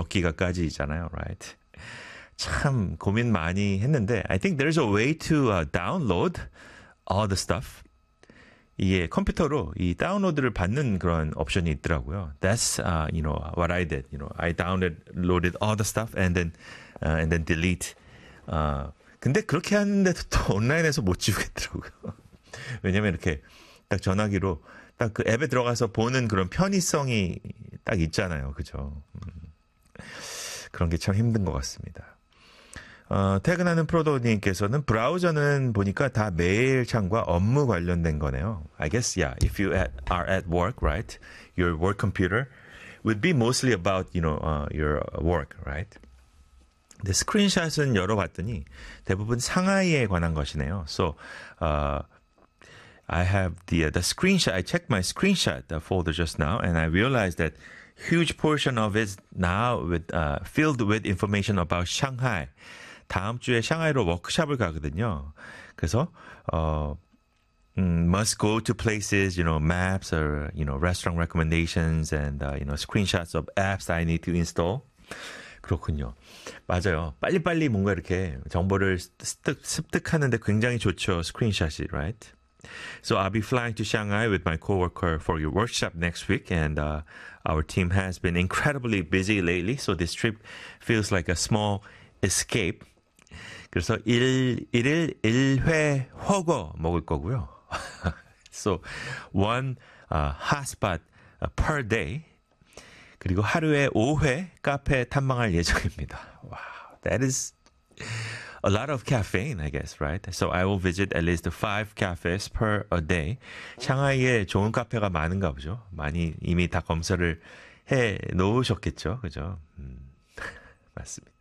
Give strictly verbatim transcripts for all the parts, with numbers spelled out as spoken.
몇 기가까지잖아요, right? 참 고민 많이 했는데 I think there's a way to uh, download all the stuff. 이게 컴퓨터로 이 다운로드를 받는 그런 옵션이 있더라고요. That's uh, you know what I did. You know, I downloaded all the stuff and then uh, and then delete. 어, 근데 그렇게 하는데도 또 온라인에서 못 지우겠더라고요. 왜냐면 이렇게 딱 전화기로 딱 그 앱에 들어가서 보는 그런 편의성이 딱 있잖아요, 그죠? 음, 그런 게 참 힘든 것 같습니다. 어, 퇴근하는 프로도님께서는 브라우저는 보니까 다 메일 창과 업무 관련된 거네요. I guess, yeah, if you at, are at work, right? Your work computer would be mostly about, you know, uh, your work, right? 근데 스크린샷은 열어봤더니 대부분 상하이에 관한 것이네요. So, uh, I have the, the screenshot, I checked my screenshot folder just now and I realized that huge portion of it now with, uh, filled with information about Shanghai. 다음 주에 샹하이로 워크숍을 가거든요. 그래서 어 um, must go to places, you know, maps or you know, restaurant recommendations and uh, you know, screenshots of apps I need to install. 그렇군요. 맞아요. 빨리빨리 뭔가 이렇게 정보를 습득, 습득하는데 굉장히 좋죠. 스크린샷이, right? So I'll be flying to Shanghai with my coworker for your workshop next week and uh, our team has been incredibly busy lately. So this trip feels like a small escape. 그래서 일, 일일 일회 허거 먹을 거고요. So one uh, hotspot per day. 그리고 하루에 오 회 카페 탐방할 예정입니다. Wow, that is a lot of caffeine, I guess, right? So I will visit at least five cafes per a day. 샹하이에 좋은 카페가 많은가 보죠. 많이 이미 다 검사를 해 놓으셨겠죠, 그죠? 음, 맞습니다.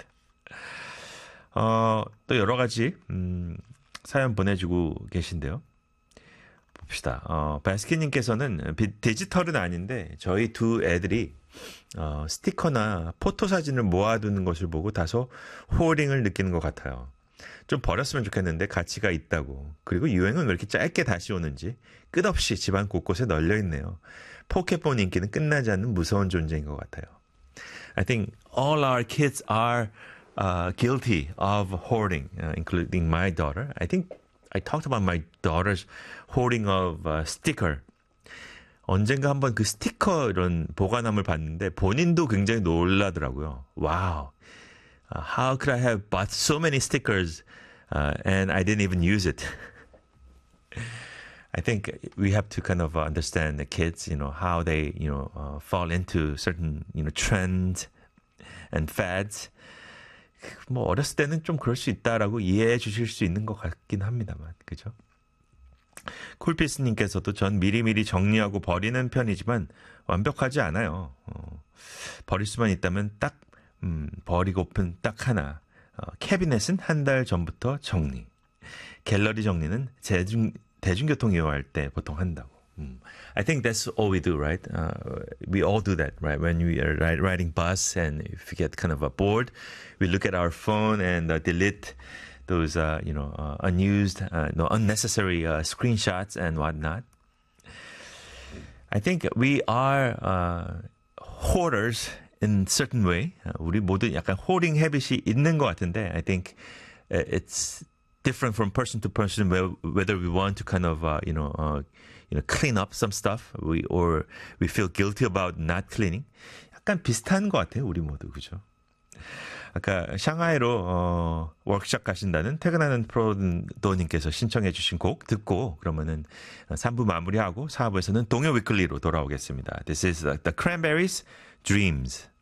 어, 또 여러 가지 음, 사연 보내주고 계신데요. 봅시다. 어, 바스키님께서는 디지털은 아닌데 저희 두 애들이 어, 스티커나 포토 사진을 모아두는 것을 보고 다소 호링을 느끼는 것 같아요. 좀 버렸으면 좋겠는데 가치가 있다고. 그리고 유행은 왜 이렇게 짧게 다시 오는지 끝없이 집안 곳곳에 널려있네요. 포켓몬 인기는 끝나지 않는 무서운 존재인 것 같아요. I think all our kids are Uh, guilty of hoarding, uh, including my daughter. I think I talked about my daughter's hoarding of uh, sticker. 언젠가 한번 그 스티커 이런 보관함을 봤는데 본인도 굉장히 놀라더라고요. Wow, uh, how could I have bought so many stickers uh, and I didn't even use it? I think we have to kind of understand the kids, you know, how they, you know, uh, fall into certain, you know, trends and fads. 뭐 어렸을 때는 좀 그럴 수 있다라고 이해해 주실 수 있는 것 같긴 합니다만, 그죠? 쿨피스님께서도 전 미리미리 정리하고 버리는 편이지만 완벽하지 않아요. 어, 버릴 수만 있다면 딱 음, 버리고픈 딱 하나. 어, 캐비넷은 한 달 전부터 정리. 갤러리 정리는 대중, 대중교통 이용할 때 보통 한다고. Mm. I think that's all we do, right? Uh, we all do that, right? When we are riding bus and if we get kind of a bored, we look at our phone and uh, delete those, uh, you know, uh, unused, uh, no, unnecessary uh, screenshots and whatnot. I think we are uh, hoarders in certain way. Uh, 우리 모두 약간 hoarding habit이 있는 것 같은데, I think uh, it's different from person to person whether we want to kind of, uh, you know, uh, you know, clean up some stuff, we, or we feel guilty about not cleaning. 약간 비슷한 것 같아요, 우리 모두, 그죠? 아까 샹하이로 어, 워크숍 가신다는 퇴근하는 프로도님께서 신청해 주신 곡 듣고 그러면은 삼 부 마무리하고 사 부에서는 동요 위클리로 돌아오겠습니다. This is the Cranberries, Dreams.